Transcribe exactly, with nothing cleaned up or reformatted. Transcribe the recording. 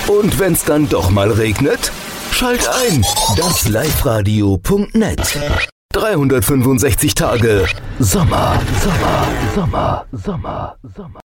Und wenn's dann doch mal regnet? Schalt ein, das liveradio punkt net. dreihundertfünfundsechzig Tage Sommer, Sommer, Sommer, Sommer, Sommer.